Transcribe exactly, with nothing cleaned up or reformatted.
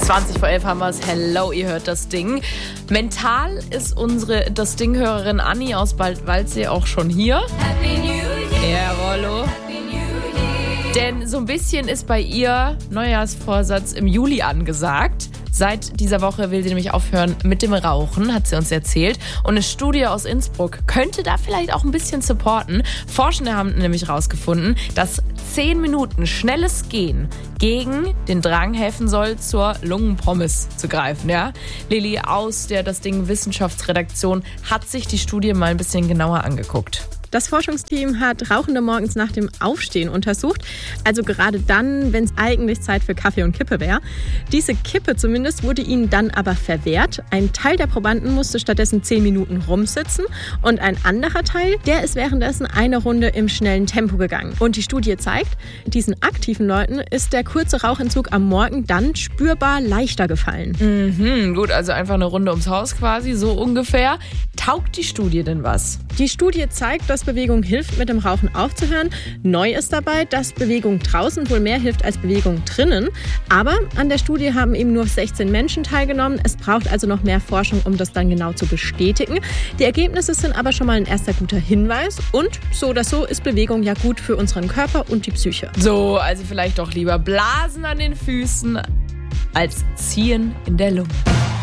zwanzig vor elf haben wir es. Hello, ihr hört das Ding. Mental ist unsere Das Ding-Hörerin Anni aus Bad-Waldsee auch schon hier. Happy New Year. Ja, Rollo. Denn so ein bisschen ist bei ihr Neujahrsvorsatz im Juli angesagt. Seit dieser Woche will sie nämlich aufhören mit dem Rauchen, hat sie uns erzählt. Und eine Studie aus Innsbruck könnte da vielleicht auch ein bisschen supporten. Forschende haben nämlich herausgefunden, dass zehn Minuten schnelles Gehen gegen den Drang helfen soll, zur Lungenpommes zu greifen. Ja? Lilly aus der Das Ding Wissenschaftsredaktion hat sich die Studie mal ein bisschen genauer angeguckt. Das Forschungsteam hat Rauchende morgens nach dem Aufstehen untersucht, also gerade dann, wenn es eigentlich Zeit für Kaffee und Kippe wäre. Diese Kippe zumindest wurde ihnen dann aber verwehrt. Ein Teil der Probanden musste stattdessen zehn Minuten rumsitzen und ein anderer Teil, der ist währenddessen eine Runde im schnellen Tempo gegangen. Und die Studie zeigt, diesen aktiven Leuten ist der kurze Rauchentzug am Morgen dann spürbar leichter gefallen. Mhm, gut, also einfach eine Runde ums Haus quasi, so ungefähr. Taugt die Studie denn was? Die Studie zeigt, dass Bewegung hilft, mit dem Rauchen aufzuhören. Neu ist dabei, dass Bewegung draußen wohl mehr hilft als Bewegung drinnen. Aber an der Studie haben eben nur sechzehn Menschen teilgenommen. Es braucht also noch mehr Forschung, um das dann genau zu bestätigen. Die Ergebnisse sind aber schon mal ein erster guter Hinweis. Und so oder so ist Bewegung ja gut für unseren Körper und die Psyche. So, also vielleicht doch lieber Blasen an den Füßen als Ziehen in der Lunge.